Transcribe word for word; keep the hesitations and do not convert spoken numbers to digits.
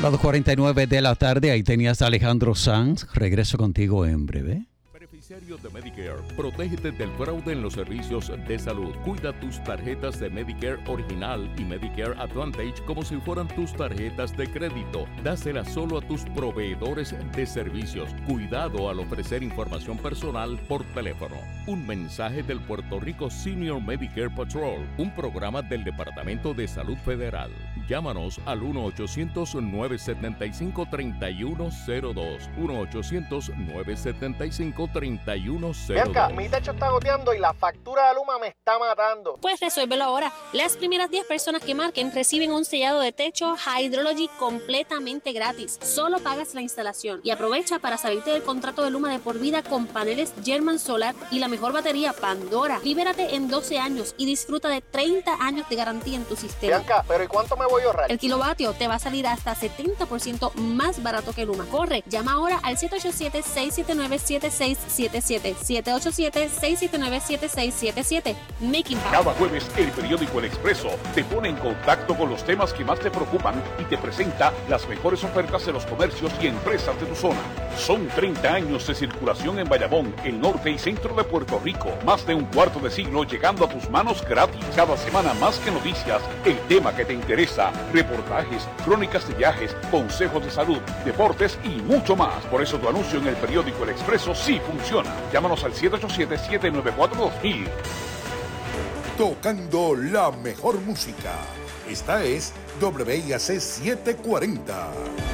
las dos cuarenta y nueve de la tarde, ahí tenías a Alejandro Sanz. Regreso contigo en breve. Beneficiarios de Medicare, protégete del fraude en los servicios de salud. Cuida tus tarjetas de Medicare Original y Medicare Advantage como si fueran tus tarjetas de crédito. Dáselas solo a tus proveedores de servicios. Cuidado al ofrecer información personal por teléfono. Un mensaje del Puerto Rico Senior Medicare Patrol, un programa del Departamento de Salud Federal. Llámanos al uno ochocientos, nueve setenta y cinco, treinta y uno cero dos. uno ochocientos, nueve setenta y cinco, treinta y uno cero dos. Bianca, mi techo está goteando y la factura de Luma me está matando. Pues resuélvelo ahora. Las primeras diez personas que marquen reciben un sellado de techo Hydrology completamente gratis. Solo pagas la instalación y aprovecha para salirte del contrato de Luma de por vida con paneles German Solar y la mejor batería Pandora. Libérate en doce años y disfruta de treinta años de garantía en tu sistema. Bianca, ¿pero y cuánto me voy a ahorrar? El kilovatio te va a salir hasta setenta por ciento más barato que Luma. Corre, llama ahora al siete ocho siete, seis siete nueve, siete seis siete siete. siete ocho siete, seis siete nueve, siete seis siete siete. Making Power. Cada jueves, el periódico El Expreso te pone en contacto con los temas que más te preocupan y te presenta las mejores ofertas de los comercios y empresas de tu zona. Son treinta años de circulación en Bayamón, el norte y centro de Puerto Rico. Más de un cuarto de siglo llegando a tus manos gratis. Cada semana más que noticias, el tema que te interesa, reportajes, crónicas de viajes, consejos de salud, deportes y mucho más. Por eso tu anuncio en el periódico El Expreso sí funciona. Llámanos al siete ocho siete, siete nueve cuatro, dos mil. Tocando la mejor música. Esta es W I A C setecientos cuarenta.